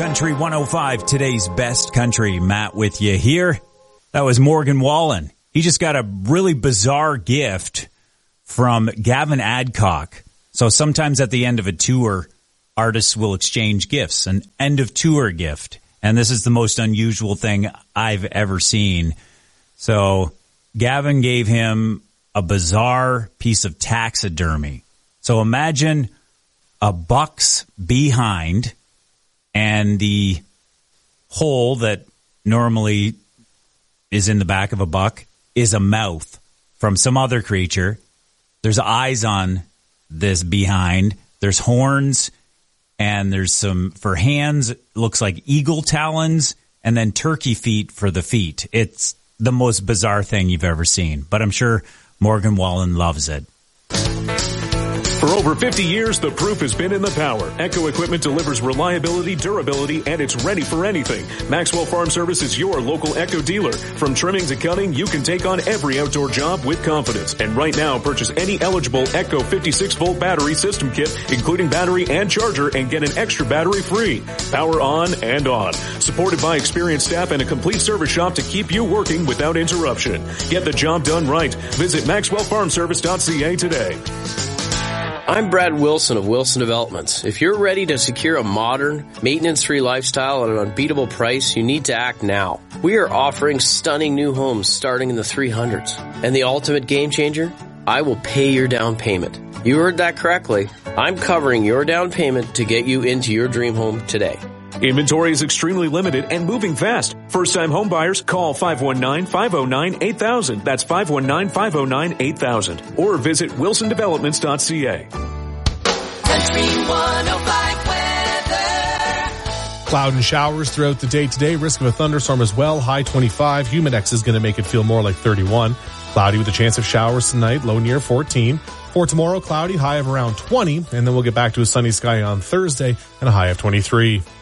Country 105, today's best country. Matt with you here. That was Morgan Wallen. He just got a really bizarre gift from Gavin Adcock. So sometimes at the end of a tour, artists will exchange gifts, an end of tour gift. And this is the most unusual thing I've ever seen. So Gavin gave him a bizarre piece of taxidermy. So imagine a buck's behind, and the hole that normally is in the back of a buck is a mouth from some other creature. There's eyes on this behind. There's horns, and there's some, for hands, looks like eagle talons, and then turkey feet for the feet. It's the most bizarre thing you've ever seen, but I'm sure Morgan Wallen loves it. For over 50 years, the proof has been in the power. Echo equipment delivers reliability, durability, and it's ready for anything. Maxwell Farm Service is your local Echo dealer. From trimming to cutting, you can take on every outdoor job with confidence. And right now, purchase any eligible Echo 56-volt battery system kit, including battery and charger, and get an extra battery free. Power on and on. Supported by experienced staff and a complete service shop to keep you working without interruption. Get the job done right. Visit MaxwellFarmService.ca today. I'm Brad Wilson of Wilson Developments. If you're ready to secure a modern, maintenance-free lifestyle at an unbeatable price, you need to act now. We are offering stunning new homes starting in the 300s. And the ultimate game changer? I will pay your down payment. You heard that correctly. I'm covering your down payment to get you into your dream home today. Inventory is extremely limited and moving fast. First-time home buyers, call 519-509-8000. That's 519-509-8000. Or visit wilsondevelopments.ca. Country 105 weather. Cloud and showers throughout the day today. Risk of a thunderstorm as well. High 25. Humidex is going to make it feel more like 31. Cloudy with a chance of showers tonight. Low near 14. For tomorrow, cloudy, high of around 20. And then we'll get back to a sunny sky on Thursday and a high of 23.